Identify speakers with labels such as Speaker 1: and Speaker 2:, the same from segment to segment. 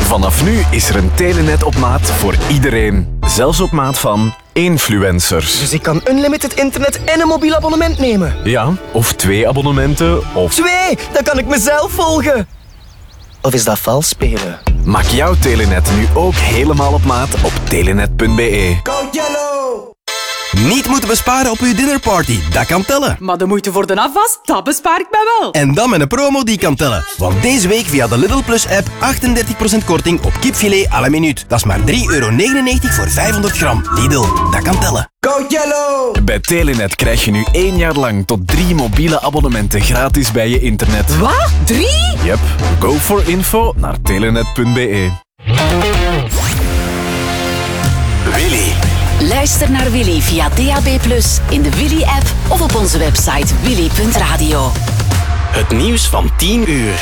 Speaker 1: Vanaf nu is er een Telenet op maat voor iedereen. Zelfs op maat van influencers.
Speaker 2: Dus ik kan unlimited internet en een mobiel abonnement nemen?
Speaker 1: Ja, of 2 abonnementen, of...
Speaker 2: 2! Dan kan ik mezelf volgen! Of is dat vals spelen?
Speaker 1: Maak jouw Telenet nu ook helemaal op maat op telenet.be.
Speaker 2: Code Yellow!
Speaker 3: Niet moeten besparen op uw dinnerparty, dat kan tellen.
Speaker 4: Maar de moeite voor de afwas, dat bespaar ik mij wel.
Speaker 3: En dan met een promo die kan tellen. Want deze week via de Lidl Plus app 38% korting op kipfilet à la minuut. Dat is maar €3,99 voor 500 gram. Lidl, dat kan tellen.
Speaker 2: Code Yellow!
Speaker 1: Bij Telenet krijg je nu 1 jaar lang tot 3 mobiele abonnementen gratis bij je internet.
Speaker 4: Wat? 3?
Speaker 1: Yep, go for info naar telenet.be.
Speaker 3: Willy.
Speaker 5: Luister naar Willy via DAB+, in de Willy-app of op onze website willy.radio.
Speaker 3: Het nieuws van 10 uur.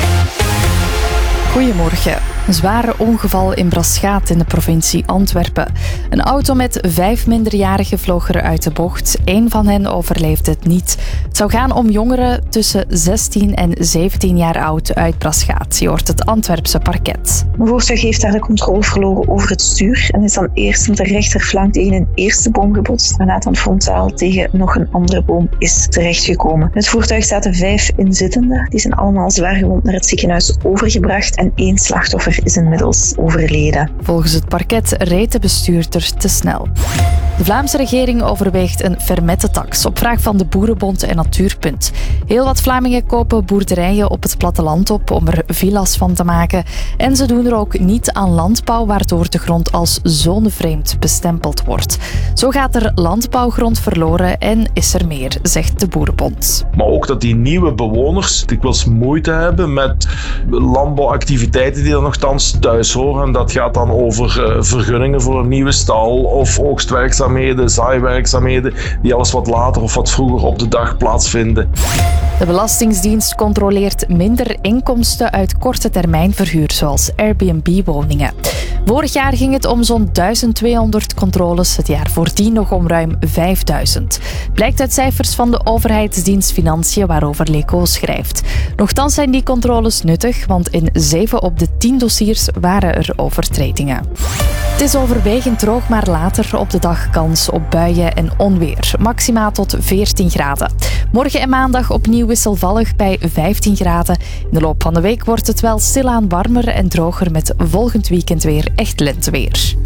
Speaker 6: Goedemorgen. Een zware ongeval in Braschaat in de provincie Antwerpen. Een auto met 5 minderjarigen vloog er uit de bocht. 1 van hen overleefde het niet. Het zou gaan om jongeren tussen 16 en 17 jaar oud uit Braschaat. Je hoort het Antwerpse parket.
Speaker 7: Mijn voertuig heeft daar de controle verloren over het stuur en is dan eerst met de rechterflank tegen een eerste boom gebotst, waarna het dan frontaal tegen nog een andere boom is terechtgekomen. In het voertuig zaten 5 inzittenden. Die zijn allemaal zwaar gewond naar het ziekenhuis overgebracht en 1 slachtoffer is inmiddels overleden.
Speaker 6: Volgens het parket reed de bestuurder te snel. De Vlaamse regering overweegt een fermettentax op vraag van de Boerenbond en Natuurpunt. Heel wat Vlamingen kopen boerderijen op het platteland op om er villa's van te maken. En ze doen er ook niet aan landbouw, waardoor de grond als zonevreemd bestempeld wordt. Zo gaat er landbouwgrond verloren en is er meer, zegt de Boerenbond.
Speaker 8: Maar ook dat die nieuwe bewoners dikwijls moeite hebben met landbouwactiviteiten die er nogthans thuis horen. Dat gaat dan over vergunningen voor een nieuwe stal of oogstwerkzaamheden, zaaiwerkzaamheden die alles wat later of wat vroeger op de dag plaatsvinden.
Speaker 6: De Belastingdienst controleert minder inkomsten uit korte termijn verhuur, zoals Airbnb-woningen. Vorig jaar ging het om zo'n 1200 controles, het jaar voordien nog om ruim 5000. Blijkt uit cijfers van de overheidsdienst Financiën, waarover Leco schrijft. Nochtans zijn die controles nuttig, want in 7 op de 10 dossiers waren er overtredingen. Het is overwegend droog, maar later op de dag kans op buien en onweer. Maxima tot 14 graden. Morgen en maandag opnieuw wisselvallig bij 15 graden. In de loop van de week wordt het wel stilaan warmer en droger met volgend weekend weer echt lenteweer.